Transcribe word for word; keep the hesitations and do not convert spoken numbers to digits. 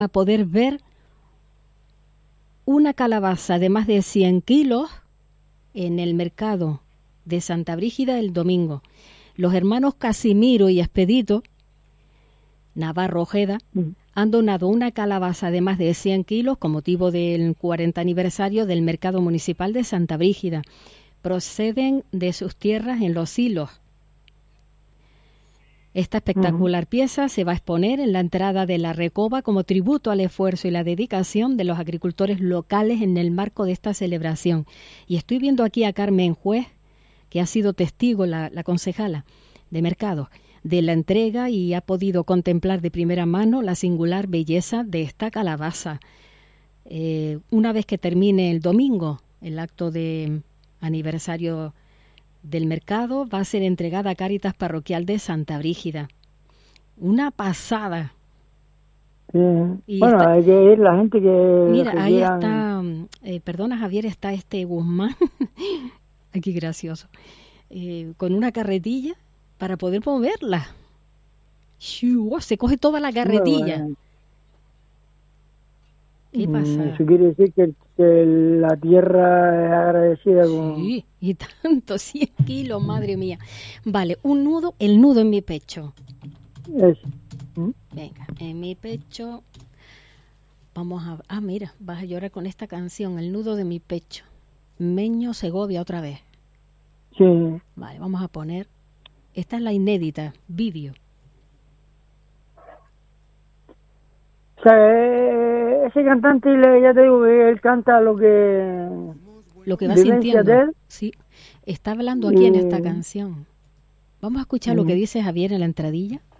a poder ver una calabaza de más de cien kilos en el mercado de Santa Brígida el domingo. Los hermanos Casimiro y Expedito Navarro Ojeda han donado una calabaza de más de cien kilos con motivo del cuarenta aniversario del mercado municipal de Santa Brígida. Proceden de sus tierras en Los Silos. Esta espectacular uh-huh. pieza se va a exponer en la entrada de la Recoba como tributo al esfuerzo y la dedicación de los agricultores locales en el marco de esta celebración. Y estoy viendo aquí a Carmen Juez, que ha sido testigo, la, la concejala de mercado, de la entrega y ha podido contemplar de primera mano la singular belleza de esta calabaza. Eh, una vez que termine el domingo el acto de aniversario del mercado, va a ser entregada a Cáritas Parroquial de Santa Brígida. Una pasada. Sí. Y bueno, está, hay que ir la gente que... Mira, que ahí quieran... está, eh, perdona Javier, está este Guzmán, aquí gracioso, eh, con una carretilla para poder moverla. Se coge toda la carretilla. Bueno, ¿qué pasa? Eso quiere decir que, que la tierra es agradecida. Con... Sí, y tanto, cien kilos, madre mía. Vale, un nudo, el nudo en mi pecho. Es. ¿Mm? Venga, en mi pecho. Vamos a... Ah, mira, vas a llorar con esta canción, El nudo de mi pecho. Meño Segovia otra vez. Sí. Vale, vamos a poner... Esta es la inédita, vídeo. O sea, ese cantante, ya te digo, él canta lo que... Lo que va sintiendo. Él. Sí, está hablando aquí y... en esta canción. Vamos a escuchar uh-huh. lo que dice Javier en la entradilla.